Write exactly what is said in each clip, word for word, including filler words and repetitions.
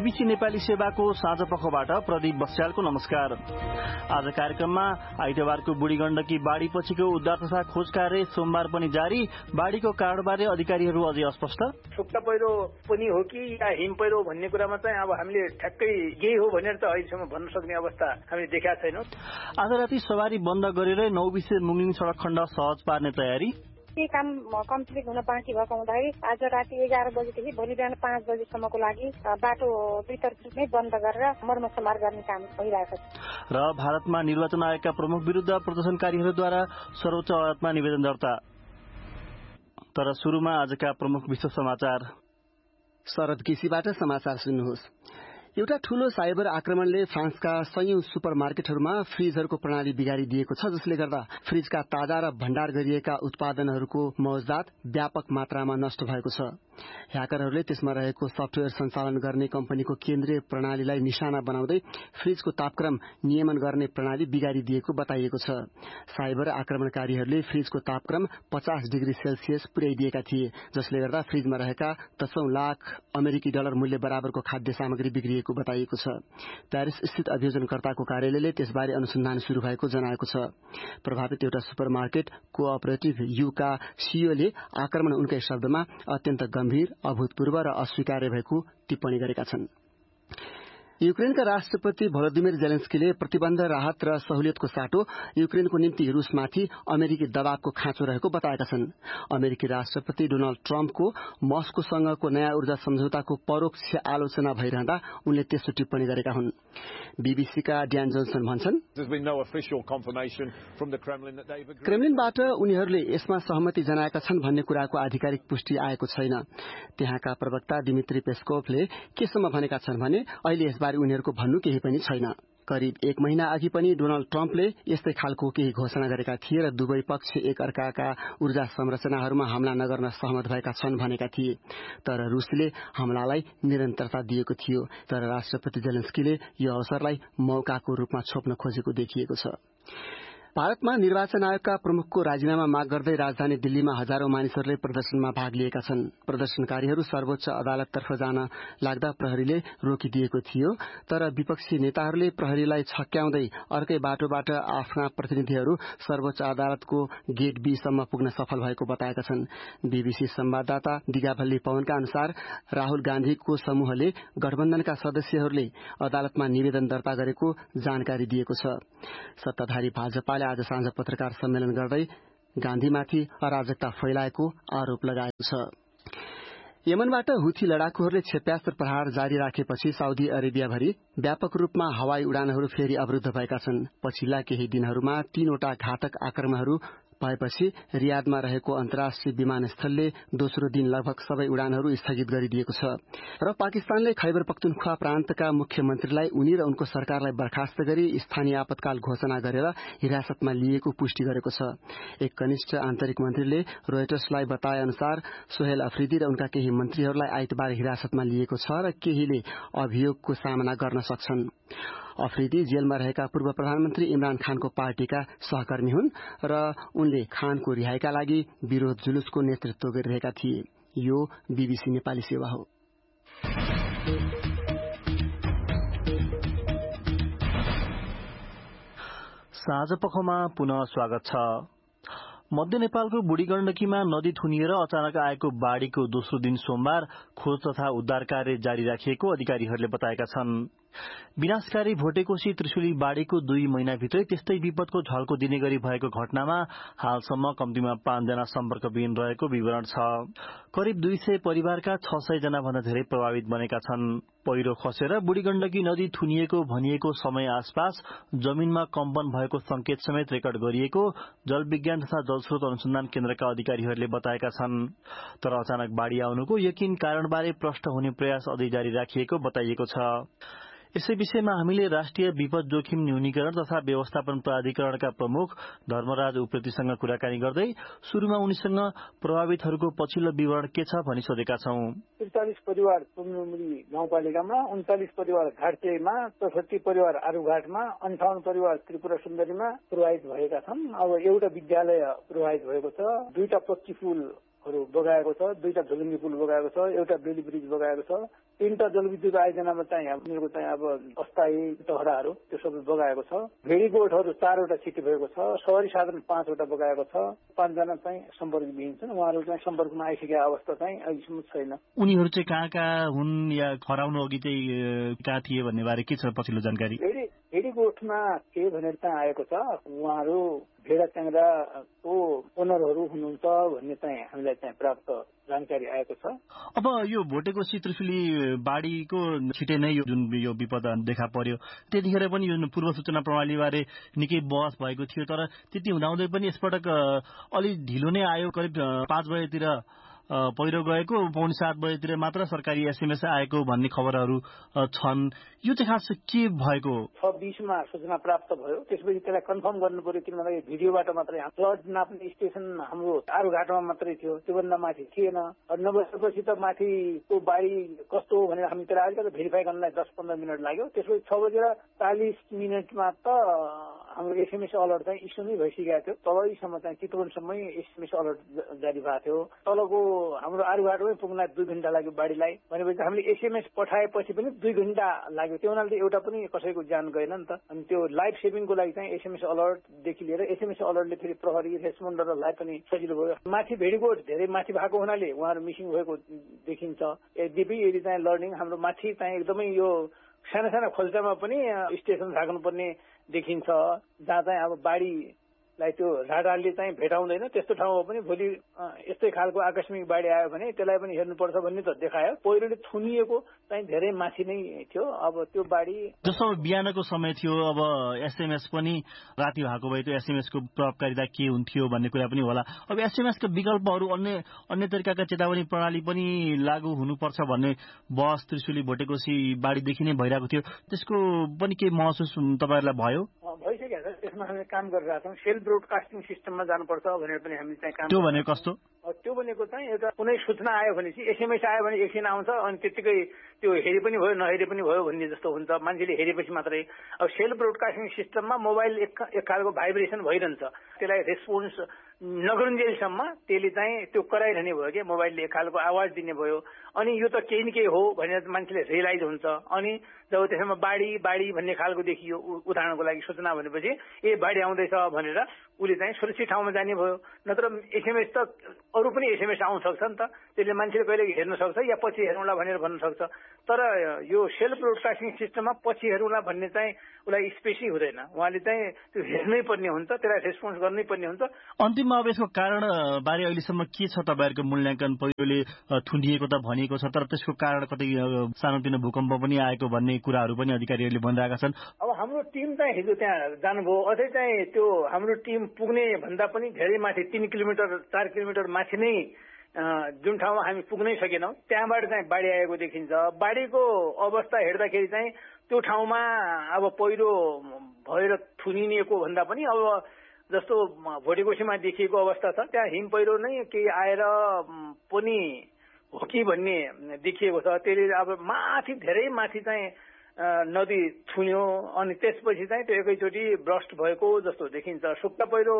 BBC Nepali सेवाको साँझ पखबाट प्रदीप बस्यालको नमस्कार। आज कार्यक्रममा आइतबारको बुढी गण्डकी बाढ़ी पछिको उद्धार तथा खोज कार्य सोमबार पनि जारी। बाढ़ीको कारणबारे अधिकारीहरू अझै अस्पष्ट। सुक्खा पहिरो पनि हो कि या हिम पहिरो भन्ने कुरामा चाहिँ अब हामीले ठ्याक्कै यही हो भनेर त अहिलेसम्म भन्न सक्ने अवस्था हामीले देखेका छैनौं। आज राति सवारी बन्द गरेर नौबिसे मुङलिङ सड़क खण्ड सहज पार्ने तयारी। के काम कम्प्लिट हुन बाँकी भएको हुँदाखेरि आज राति एघार बजेदेखि भोलि बिहान पाँच बजेसम्मको लागि बाटो दुईतर्फ नै बन्द गरेर मर्मसमार गर्ने काम भइरहेको छ। र भारतमा निर्वाचन आयोगका प्रमुख विरुद्ध प्रदर्शनकारीहरूद्वारा सर्वोच्च अदालतमा निवेदन दर्ता। तर सुरुमा आजका प्रमुख विश्व समाचार। शरद केसीबाट समाचार सुन्नुहोस्। एउटा ठूलो साइबर आक्रमणले फ्रान्सका सयौं सुपर मार्केटहरूमा फ्रिजहरूको प्रणाली बिगारिदिएको छ, जसले गर्दा फ्रिजका ताजा र भण्डार गरिएका उत्पादनहरूको मौजदात व्यापक मात्रामा नष्ट भएको छ। ह्याकरहरूले त्यसमा रहेको सफ्टवेयर सञ्चालन गर्ने कम्पनीको केन्द्रीय प्रणालीलाई निशाना बनाउँदै फ्रिजको तापक्रम नियमन गर्ने प्रणाली बिगारिदिएको बताइएको छ। साइबर आक्रमणकारीहरूले फ्रिजको तापक्रम पचास डिग्री सेल्सियस पुर्याइदिएका थिए, जसले गर्दा फ्रिजमा रहेका दशौं लाख अमेरिकी डलर मूल्य बराबरको खाद्य सामग्री बिग्रिएको बताइएको छ। प्यारिस स्थित अभियोजनकर्ताको कार्यालयले त्यसबारे अनुसन्धान शुरू भएको जनाएको छ। प्रभावित एउटा सुपरमार्केट कोअपरेटिभ युका सीईओले आक्रमण उनकै शब्दमा अत्यन्त गम्भीर, अभूतपूर्व र अस्वीकार्य भएको टिप्पणी गरेका छन्। युक्रेनका राष्ट्रपति भलोदिमिर जेलेन्स्कीले प्रतिबन्ध, राहत र सहुलियतको साटो युक्रेनको निम्ति रूसमाथि अमेरिकी दबावको खाँचो रहेको बताएका छन्। अमेरिकी राष्ट्रपति डोनाल्ड ट्रम्पको मस्कोसँगको नयाँ ऊर्जा सम्झौताको परोक्ष आलोचना भइरहँदा उनले त्यस्तो टिप्पणी गरेका हुन्। बीबीसीका ड्यान जोन्सन भन्छन्, क्रेमलिनबाट उनीहरूले यसमा सहमति जनाएका छन् भन्ने कुराको आधिकारिक पुष्टि आएको छैन। त्यहाँका प्रवक्ता दिमित्री पेस्कोभले केसम्म भनेका छन् भने अहिले यसबारे उनीहरूको भन्नु केही पनि छैन। करिब एक महिना अघि पनि डोनाल्ड ट्रम्पले यस्तै खालको केही घोषणा गरेका थिए र दुवै पक्ष एक अर्काका ऊर्जा संरचनाहरूमा हमला नगर्न सहमत भएका छन् भनेका थिए। तर रूसले हमलालाई निरन्तरता दिएको थियो। तर राष्ट्रपति जेलेन्स्कीले यो अवसरलाई मौकाको रूपमा छोप्न खोजेको देखिएको छ। भारतमा निर्वाचन आयोगका प्रमुखको राजीनामा माग गर्दै राजधानी दिल्लीमा हजारौं मानिसहरूले प्रदर्शनमा भाग लिएका छन्। प्रदर्शनकारीहरू सर्वोच्च अदालततर्फ जान लाग्दा प्रहरीले रोकिदिएको थियो, तर विपक्षी नेताहरूले प्रहरीलाई छक्क्याउँदै अर्कै बाटोबाट आफ्ना प्रतिनिधिहरू सर्वोच्च अदालतको गेट बी सम्म पुग्न सफल भएको बताएका छन्। बीबीसी संवाददाता दिगाभल्ली पवनका अनुसार राहुल गान्धीको समूहले गठबन्धनका सदस्यहरूले अदालतमा निवेदन दर्ता गरेको जानकारी दिएको छ। सत्ताधारी भाजपाले आज साँझ पत्रकार सम्मेलन गर्दै गान्धीमाथि अराजकता फैलाएको आरोप लगाएको छ। यमनबाट हुथी लडाकुहरूले क्षेप्यास्त्र प्रहार जारी राखेपछि साउदी अरेबियाभरि व्यापक रूपमा हवाई उडानहरू फेरि अवरुद्ध भएका छन्। पछिल्ला केही दिनहरूमा तीनवटा घातक आक्रमणहरू भएपछि रियादमा रहेको अन्तर्राष्ट्रिय विमानस्थलले दोस्रो दिन लगभग सबै उडानहरू स्थगित गरिदिएको छ। र पाकिस्तानले खैबर पख्तुनख्वा प्रान्तका मुख्यमन्त्रीलाई उनी र उनको सरकारलाई बर्खास्त गरी स्थानीय आपतकाल घोषणा गरेर हिरासतमा लिएको पुष्टि गरेको छ। एक कनिष्ठ आन्तरिक मन्त्रीले रोयटर्सलाई बताए अनुसार सोहेल अफ्रिदी र उनका केही मन्त्रीहरूलाई आइतबार हिरासतमा लिएको छ र केहीले अभियोगको सामना गर्न सक्छन्। अफ्रिदी जेलमा रहेका पूर्व प्रधानमन्त्री इमरान खानको पार्टीका सहकर्मी हुन् र उनले खानको रिहाईका लागि विरोध जुलुसको नेतृत्व गरिरहेका थिए। यो बीबीसी नेपाली सेवा हो। साँझ पखमा पुनः स्वागत छ। मध्य नेपालको बुढी गण्डकीमा नदी थुनिएर अचानक आएको बाढ़ीको दोस्रो दिन सोमबार खोज तथा उद्धार कार्य जारी राखिएको अधिकारीहरूले बताएका छन्। विनाशकारी भोटेकोशी त्रिशुली बाढ़ीको दुई महिनाभित्रै त्यस्तै विपदको झल्को दिने गरी भएको घटनामा हालसम्म कम्तीमा पाँचजना सम्पर्कविहीन रहेको विवरण छ। करिब दुई सय परिवारका छ सय जना भन्दा धेरै प्रभावित बनेका छन्। पहिरो खसेर बुढी गण्डकी नदी थुनिएको भनिएको समय आसपास जमीनमा कम्पन भएको संकेत समेत रेकर्ड गरिएको जलविज्ञान तथा जलस्रोत अनुसन्धान केन्द्रका अधिकारीहरूले बताएका छन्। तर अचानक बाढ़ी आउनुको यकिन कारणबारे प्रष्ट हुने प्रयास अझै जारी राखिएको बताइएको छ। यसै विषयमा हामीले राष्ट्रिय विपद जोखिम न्यूनीकरण तथा व्यवस्थापन प्राधिकरणका प्रमुख धर्मराज उप्रेतीसँग कुराकानी गर्दै शुरूमा उनीसँग प्रभावितहरूको पछिल्लो विवरण के छ भनी सोधेका छौं। त्रिचालिस परिवार पुमनुमुरी गाउँपालिकामा, उन्चालिस परिवार घाटचेमा, चौसठी परिवार आरुघाटमा, अन्ठाउन्न परिवार त्रिपुरा सुन्दरीमा प्रभावित भएका छन्। अब एउटा विद्यालय प्रभावित भएको छ, दुईटा पक्की पुल पुलहरू बगाएको छ, दुईटा झोलुङ्गे पुल बगाएको छ, एउटा बेली ब्रिज बगाएको छ, तीनटा जलविद्युत आयोजनामा चाहिँ हामीहरूको चाहिँ अब अस्थायी टहराहरू त्यो सबै बगाएको छ। भेडीगोठहरू चारवटा क्षति भएको छ, सहरी साधन पाँचवटा बगाएको छ, पाँचजना चाहिँ सम्पर्कविहीन छन्। उहाँहरू चाहिँ सम्पर्कमा आइसकेको अवस्था चाहिँ अहिलेसम्म छैन। उनीहरू चाहिँ कहाँ कहाँ हुन् या खराउनु अघि चाहिँ कहाँ थिए भन्ने बारे के छ पछिल्लो जानकारी? भेडीगोठमा के भनेर चाहिँ आएको छ, उहाँहरू भेडा च्याङ्राको ओनरहरू हुनुहुन्छ भन्ने चाहिँ हामीलाई चाहिँ प्राप्त जानकारी आएको छ। अब यो भोटेकोशी त्रिशुली बाढीको छिटै नै यो जुन यो विपद देखा पर्यो त्यतिखेर पनि यो पूर्व सूचना प्रणालीबारे निकै बहस भएको थियो, तर त्यति हुँदाहुँदै पनि यसपटक अलि ढिलो नै आयो। करिब पाँच बजेतिर पहिरो गएको, पौने सात बजेतिर मात्र सरकारी एसएमएस आएको भन्ने खबरहरू छन्। यो चाहिँ खास के भएको? छ बिसमा सूचना प्राप्त भयो, त्यसपछि त्यसलाई कन्फर्म गर्नु पर्यो, किनभने भिडियोबाट मात्रै फ्लड नाप्ने स्टेसन हाम्रो आरुघाटमा मात्रै थियो, त्योभन्दा माथि थिएन। नभएपछि त माथिको बाढी कस्तो हो भनेर हामी त्यसलाई अलिकति भेरिफाई गर्नलाई दस पन्ध्र मिनट लाग्यो। त्यसपछि छ बजेर चालिस मिनटमा त हाम्रो एसएमएस अलर्ट चाहिँ इस्यु नै भइसकेको थियो। तलैसम्म चाहिँ चितवनसम्मै एसएमएस अलर्ट जारी भएको थियो। तलको हाम्रो आरुघाटमै पुग्न दुई घण्टा लाग्यो बाढीलाई भनेपछि हामीले एसएमएस पठाएपछि पनि दुई घण्टा लाग्यो। त्यो हुनाले एउटा पनि कसैको ज्यान गएन नि त। अनि त्यो लाइफ सेभिङको लागि चाहिँ एसएमएस अलर्टदेखि लिएर एसएमएस अलर्टले फेरि प्रहरी रेस्पोन्डरलाई पनि सजिलो भयो। माथि भेडीगोठ धेरै माथि भएको हुनाले उहाँहरू मिसिङ भएको देखिन्छ। यद्यपि यदि चाहिँ लर्निङ हाम्रो माथि चाहिँ एकदमै यो साना साना खोल्चामा पनि स्टेसन राख्नुपर्ने देखिन्छ, जहाँ चाहिँ अब बाढीलाई त्यो राडारले चाहिँ भेटाउँदैन। त्यस्तो ठाउँमा पनि भोलि यस्तै खालको आकस्मिक बाढी आयो भने त्यसलाई पनि हेर्नुपर्छ भन्ने त देखायो। पहिरोले थुनिएको चाहिँ धेरै माथि नै थियो। अब त्यो बाढी जस्तो बिहानको समय थियो, अब एसएमएस पनि राति भएको भए त्यो एसएमएसको प्रभावकारिता के हुन्थ्यो भन्ने कुरा पनि होला। अब एसएमएसका विकल्पहरू अन्य अन्य तरिकाका चेतावनी प्रणाली पनि लागू हुनुपर्छ भन्ने बहस त्रिशुली भोटेकोशी बाढीदेखि नै भइरहेको थियो। त्यसको पनि के महसुस तपाईँहरूलाई भयो? भइसकेको छ, त्यसमा हामी काम गरिरहेका छौँ। सेल ब्रोडकास्टिङ सिस्टममा जानुपर्छ भनेर पनि हामीले चाहिँ काम। त्यो भनेको कस्तो? त्यो भनेको चाहिँ एउटा कुनै सूचना आयो भनेपछि एसएमएस आयो भने एकछिन आउँछ अनि त्यतिकै त्यो हेरे पनि भयो नहेरे पनि भयो भन्ने जस्तो हुन्छ। मान्छेले हेरेपछि मात्रै। अब सेल ब्रोडकास्टिङ सिस्टममा मोबाइल एक एक खालको भाइब्रेसन भइरहन्छ, त्यसलाई रेस्पोन्स नगरुन्जेलसम्म त्यसले चाहिँ त्यो कराइरहने भयो कि मोबाइलले एक खालको आवाज दिने भयो। अनि यो त केही न केही हो भनेर मान्छेले रियलाइज हुन्छ। अनि जब त्यसमा बाढी बाढी भन्ने खालको देखियो उदाहरणको लागि सूचना भनेपछि ए बाढी आउँदैछ भनेर उसले चाहिँ सुरक्षित ठाउँमा जाने भयो। नत्र एसएमएस त अरू पनि एसएमएस आउन सक्छ नि त, त्यसले मान्छेले कहिले हेर्न सक्छ या पछि हेरौँला भनेर भन्न सक्छ। तर यो सेल्फ ब्रोडकास्टिङ सिस्टममा पछि हेरौँला भन्ने चाहिँ उसलाई स्पेसै हुँदैन। उहाँले चाहिँ त्यो हेर्नै पर्ने हुन्छ, त्यसलाई रेस्पोन्स गर्नै पर्ने हुन्छ। अन्तिममा अब यसको कारण बारे अहिलेसम्म के छ तपाईँहरूको मूल्याङ्कन? पहिरोले थुनिएको त भनिएको छ, तर त्यसको कारण कतै सानोतिनो भूकम्प पनि आएको भन्ने कुराहरू पनि अधिकारीहरूले भनिरहेका छन्। अब हाम्रो टिम चाहिँ हिजो त्यहाँ जानुभयो, अझै चाहिँ त्यो हाम्रो टिम पुग्ने भन्दा पनि धेरै माथि तीन किलोमिटर चार किलोमिटर माथि नै जुन ठाउँमा हामी पुग्नै सकेनौँ त्यहाँबाट चाहिँ बाढी आएको देखिन्छ। बाढीको अवस्था हेर्दाखेरि चाहिँ त्यो ठाउँमा अब पहिरो भएर थुनिएको भन्दा पनि अब जस्तो भोटेकोशीमा देखिएको अवस्था छ त्यहाँ हिम पहिरो नै केही आएर पनि हो कि भन्ने देखिएको छ। त्यसले अब माथि धेरै माथि चाहिँ नदी थुन्यो अनि त्यसपछि चाहिँ त्यो एकैचोटि ब्रस्ट भएको जस्तो देखिन्छ। सुक्खा पहिरो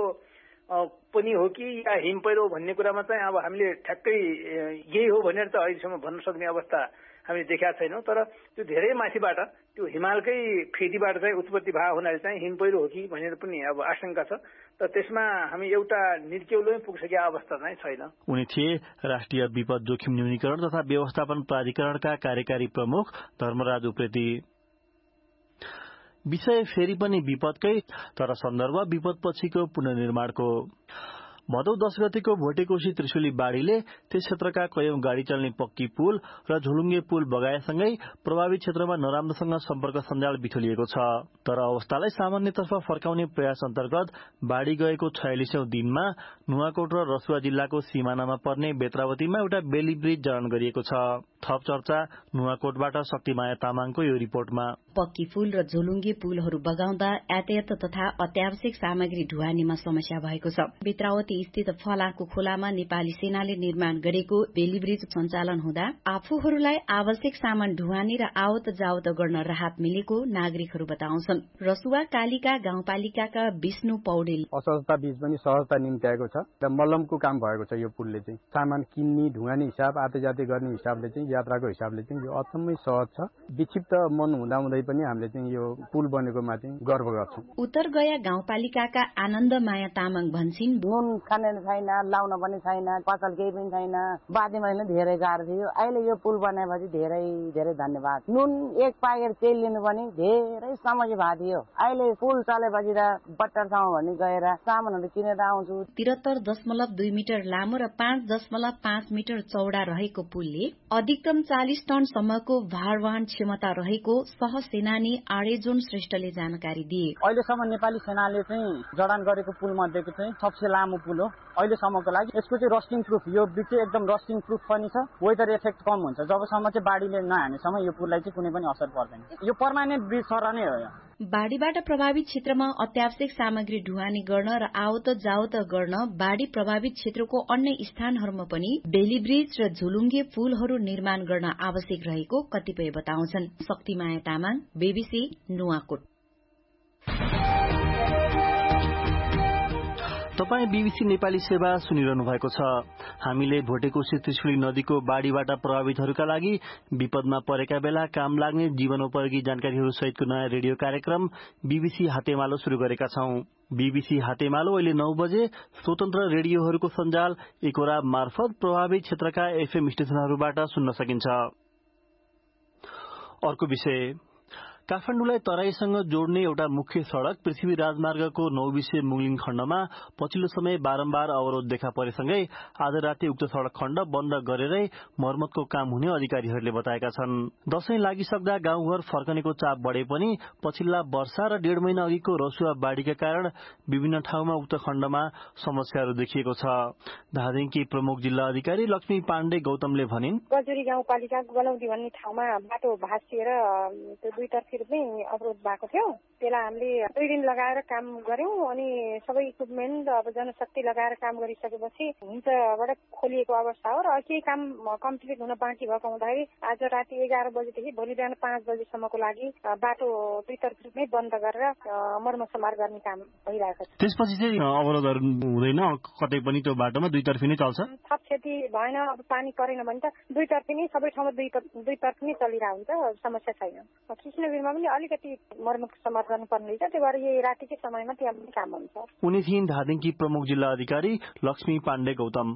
पनि हो कि या हिम पहिरो भन्ने कुरामा चाहिँ अब हामीले ठ्याक्कै यही हो भनेर त अहिलेसम्म भन्न सक्ने अवस्था हामीले देखेका छैनौँ। तर त्यो धेरै माथिबाट त्यो हिमालकै फेदीबाट चाहिँ उत्पत्ति भएको हुनाले चाहिँ हिम पहिरो हो कि भनेर पनि अब आशंका छ। तर त्यसमा हामी एउटा निर्केउलोमै पुगिसकेको अवस्था चाहिँ छैन। उनी थिए राष्ट्रिय विपद जोखिम न्यूनीकरण तथा व्यवस्थापन प्राधिकरणका कार्यकारी प्रमुख धर्मराज उप्रेती। विषय फेरि पनि विपदकै, तर सन्दर्भ विपदपछिको पुनर्निर्माणको। भदौ दस गतेको भोटेकोशी त्रिशुली बाढीले त्यस क्षेत्रका कैयौं गाड़ी चल्ने पक्की पुल र झुलुङ्गे पुल बगाएसँगै प्रभावित क्षेत्रमा नराम्रोसँग सम्पर्क सञ्जाल बिथोलिएको छ। तर अवस्थालाई सामान्यतर्फ फर्काउने प्रयास अन्तर्गत बाढी गएको छयालिसौं दिनमा नुवाकोट र रसुवा जिल्लाको सिमानामा पर्ने बेत्रावतीमा एउटा बेली ब्रिज जडान गरिएको छ। थप चर्चा नुवाकोटबाट शक्तिमाया तामाङको यो रिपोर्टमा। पक्की पुल र झोलुङ्गे पुलहरू बगाउँदा यातायात तथा अत्यावश्यक सामग्री ढुवानीमा समस्या भएको छ। बेत्रावती स्थित फलाको खोलामा नेपाली सेनाले निर्माण गरेको बेली ब्रिज सञ्चालन हुँदा आफूहरूलाई आवश्यक सामान ढुवानी र आवत जावत गर्न राहत मिलेको नागरिकहरू बताउँछन्। रसुवा कालिका गाउँपालिकाका विष्णु पौडेल असहजता बीच पनि सहजता निम्ति आएको छ र मल्लमको काम भएको छ। यो पुलले चाहिँ सामान किन्ने ढुवानी हिसाब आते जाते गर्ने हिसाबले चाहिँ यात्राको हिसाबले चाहिँ यो अचम्मै सहज छ। विक्षिप्त मन हुँदा हुँदै पनि हामीले चाहिँ यो पुल बनेकोमा चाहिँ गर्व गर्छौं। उत्तर गया गाउँपालिकाका आनन्द माया तामाङ भन्छिन्, नुन खाने छैन, लाउन पनि छैन, पसल केही पनि छैन, बाँधी महिना धेरै गाह्रो थियो। अहिले यो पुल बनाएपछि धेरै धेरै धन्यवाद। नुन एक पाकेट तेल लिनु पनि धेरै समस्या भएको थियो। अहिले पुल चलेपछि त बट्टरसम्म भनी गएर सामानहरू किनेर आउँछु। त्रिहत्तर दशमलव दुई मिटर लामो र पाँच दशमलव पाँच मिटर चौडा रहेको पुलले अधिकतम चालिस टनसम्मको भारवहन क्षमता रहेको सहसेनानी आडेजोन श्रेष्ठले जानकारी दिए। अहिलेसम्म नेपाली सेनाले चाहिँ जडान गरेको पुल मध्येको चाहिँ सबसे लामो पुल हो अहिलेसम्मको लागि। यसको चाहिँ रस्टिङ प्रुफ, यो ब्रिज चाहिँ एकदम रस्टिङ प्रुफ पनि छ। वेदर इफेक्ट कम हुन्छ जबसम्म चाहिँ बाढीले नहानेसम्म यो पुललाई चाहिँ कुनै पनि असर पर्दैन। यो पर्मानेन्ट ब्रिज सर नै हो। बाढ़ीबाट प्रभावित क्षेत्रमा अत्यावश्यक सामग्री ढुवानी गर्न र आवत जावत गर्न बाढ़ी प्रभावित क्षेत्रको अन्य स्थानहरूमा पनि बेली ब्रिज र झुलुङ्गे पुलहरू निर्माण गर्न आवश्यक रहेको कतिपय बताउँछन्। शक्तिमाया तामाङ, बीबीसी, नुवाकोट। तपाई बीबीसी नेपाली सेवा सुनिरहनु भएको छ। हामीले भोटेकोशी त्रिशुली नदीको बाढ़ीबाट प्रभावितहरूका लागि विपदमा परेका बेला काम लाग्ने जीवनोपयोगी जानकारीहरू सहितको नयाँ रेडियो कार्यक्रम बीबीसी हातेमालो शुरू गरेका छौं। बीबीसी हातेमालो अहिले नौ बजे स्वतन्त्र रेडियोहरूको सञ्जाल एकोरा मार्फत प्रभावित क्षेत्रका एफएम स्टेशनहरूबाट सुन्न सकिन्छ। अर्को विषय, काठमाडौँलाई तराईसँग जोड्ने एउटा मुख्य सड़क पृथ्वी राजमार्गको नौबिसे मुङलिङ खण्डमा पछिल्लो समय बारम्बार अवरोध देखा परेसँगै आज राति उक्त सड़क खण्ड बन्द गरेरै मर्मतको काम हुने अधिकारीहरूले बताएका छन्। दशैं लागिसक्दा गाउँघर फर्कनेको चाप बढे पनि पछिल्ला वर्षा र डेढ महिना अघिको रसुवा बाढ़ीका कारण विभिन्न ठाउँमा उक्त खण्डमा समस्याहरू देखिएको छ। धादिङकी प्रमुख जिल्ला अधिकारी लक्ष्मी पाण्डे गौतमले भनिन्, गजुरी गाउँपालिका गलौदी भन्ने ठाउँमा बाटो भाँसिएर त्यो दुईतर्फी पनि अवरोध भएको थियो। त्यसलाई हामीले दुई दिन लगाएर काम गर्यौं अनि सबै इक्विपमेन्ट अब जनशक्ति लगाएर काम गरिसकेपछि हिंसाबाट खोलिएको अवस्था हो र केही काम कम्प्लिट हुन बाँकी भएको हुँदाखेरि आज राति एघार बजेदेखि भोलि बिहान पाँच बजेसम्मको लागि बाटो दुईतर्फी नै बन्द गरेर मर्मसमार गर्ने काम भइरहेको छ। त्यसपछि चाहिँ अवरोधहरू हुँदैन, कतै पनि त्यो बाटोमा दुईतर्फी नै चल्छ। थप क्षति भएन, अब पानी परेन भने त दुईतर्फी नै सबै ठाउँमा दुईतर्फी नै चलिरहेको हुन्छ, समस्या छैन। कृष्णवीरमा पनि अलिकति मर्मत समार गर्नुपर्ने रहेछ, त्यही भएर यही रातिकै समयमा त्यहाँ पनि काम हुन्छ। उनी थिइन् धादिङकी प्रमुख जिल्ला अधिकारी लक्ष्मी पाण्डे गौतम।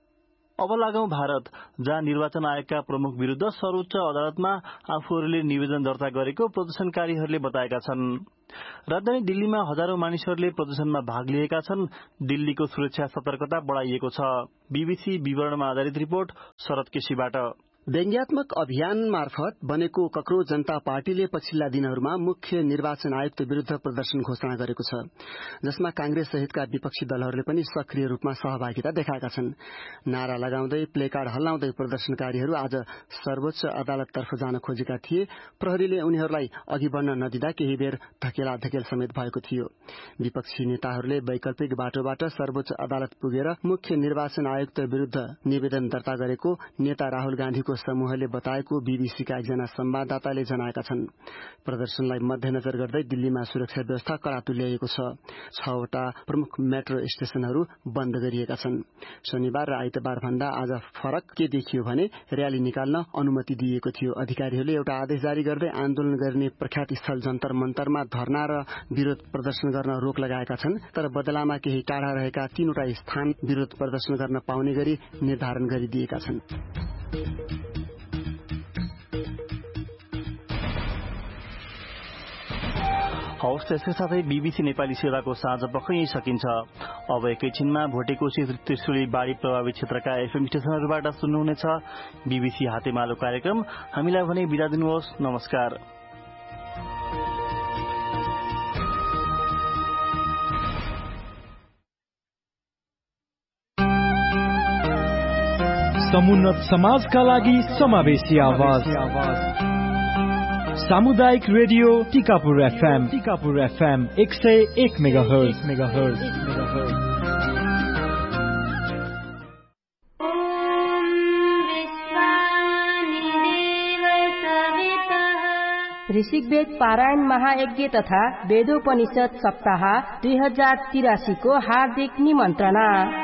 अब लागौं भारत, जहाँ निर्वाचन आयोगका प्रमुख विरूद्ध सर्वोच्च अदालतमा आफूहरूले निवेदन दर्ता गरेको प्रदर्शनकारीहरूले बताएका छन्। राजधानी दिल्लीमा हजारौं मानिसहरूले प्रदर्शनमा भाग लिएका छन्। दिल्लीको सुरक्षा सतर्कता बढ़ाइएको छ। बीबीसी विवरणमा आधारित रिपोर्ट शरद केसीबाट। व्यङ्ग्यात्मक अभियान मार्फत बनेको कक्रोच जनता पार्टीले पछिल्ला दिनहरूमा मुख्य निर्वाचन आयुक्त विरूद्ध प्रदर्शन घोषणा गरेको छ, जसमा कांग्रेस सहितका विपक्षी दलहरूले पनि सक्रिय रूपमा सहभागिता देखाएका छन्। नारा लगाउँदै प्लेकार्ड हल्लाउँदै प्रदर्शनकारीहरू आज सर्वोच्च अदालततर्फ जान खोजेका थिए। प्रहरीले उनीहरूलाई अघि बढ़न नदिँदा केही बेर धकेला धकेल समेत भएको थियो। विपक्षी नेताहरूले वैकल्पिक बाटोबाट सर्वोच्च अदालत पुगेर मुख्य निर्वाचन आयुक्त विरूद्ध निवेदन दर्ता गरेको नेता राहुल गान्धीको समूहले बताएको बीबीसीका एकजना संवाददाताले जनाएका छन्। प्रदर्शनलाई मध्यनजर गर्दै दिल्लीमा सुरक्षा व्यवस्था कड़ा तुल्याइएको छ। छवटा प्रमुख मेट्रो स्टेशनहरू बन्द गरिएका छन्। शनिबार र आइतबार भन्दा आज फरक के देखियो भने र्याली निकाल्न अनुमति दिइएको थियो। अधिकारीहरूले एउटा आदेश जारी गर्दै आन्दोलन गर्ने प्रख्यात स्थल जन्तर मन्तरमा धरना र विरोध प्रदर्शन गर्न रोक लगाएका छन्, तर बदलामा केही टाढा रहेका तीनवटा स्थान विरोध प्रदर्शन गर्न पाउने गरी निर्धारण गरिदिएका छन्। हवस्, त्यसकै साथै बीबीसी नेपाली सेवाको साँझ पख यही सकिन्छ। अब एकैछिनमा भोटेकोशी त्रिशुली बाढ़ी प्रभावित क्षेत्रका एफएम स्टेशनहरूबाट सुन्नुहुनेछ बीबीसी हातेमालो कार्यक्रम। हामीलाई भने बिदा दिनुहोस्। नमस्कार। समुन्नत समाजका लागि समावेशी आवाज सामुदायिक radio Tikapur FM Tikapur FM एक सय एक मेगाहर्ज मेगाहर्ज मेगाहर्ज ऋषिवेद पारायण महायज्ञ तथा वेदोपनिषद सप्ताह दुई हजार तिरासी को हार्दिक निमन्त्रणा।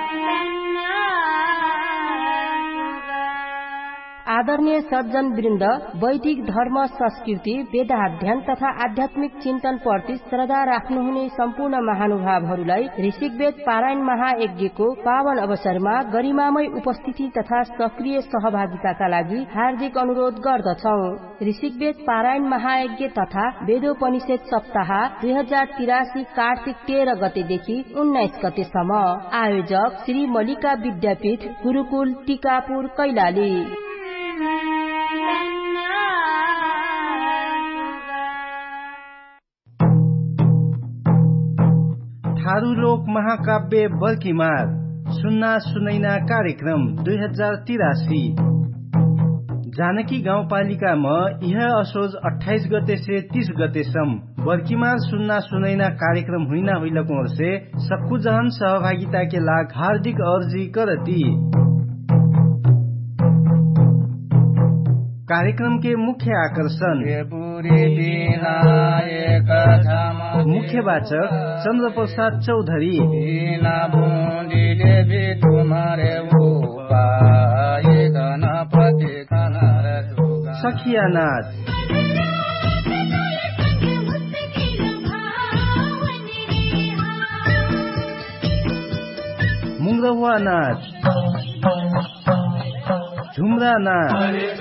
आदरणीय सज्जन वृन्द, वैदिक धर्म संस्कृति वेदाध्ययन तथा आध्यात्मिक चिन्तन प्रति श्रद्धा राख्नुहुने सम्पूर्ण महानुभावहरूलाई ऋषिवेद पारायण महायज्ञको पावन अवसरमा गरिमामय उपस्थिति तथा सक्रिय सहभागिताका लागि हार्दिक अनुरोध गर्दछौ। ऋषिवेद पारायण महायज्ञ तथा वेदोपनिषद सप्ताह दुई हजार तिरासी कार्तिक तेह्र गतेदेखि उन्नाइस गतेसम्म। आयोजक श्री मल्लिका विद्यापीठ गुरुकुल टिकापुर कैलाली। थारूलोक महाकाव्य बल्कीमार सुन्ना सुनैना कार्यक्रम दुई हजार तिरासी जानकी गाउँपालिकामा यह असोज अठाइस गते से तीस गतेसम्म बल्कीमार सुन्ना सुनैना कार्यक्रम हुइना हुइलको ओर से सक्कु जहन सहभागिता के लाग हार्दिक अर्जी करती। कार्यक्रम के मुख्य आकर्षण मुख्य वाचक चन्द्र प्रसाद चौधरी, सखिया नाच, मुंगरहुआ नाच, झुमरा नाच,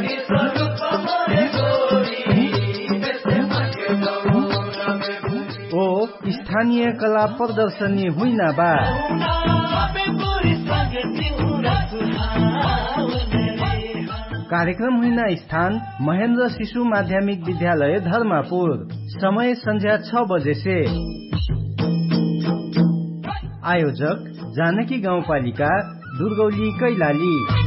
ओ स्थानीय कला प्रदर्शनी हुइना बा। कार्यक्रम हुइना स्थान महेन्द्र शिशु माध्यमिक विद्यालय धर्मापुर। समय संध्या छ बजे से। आयोजक जानकी गाउँपालिका दुर्गौली कैलाली।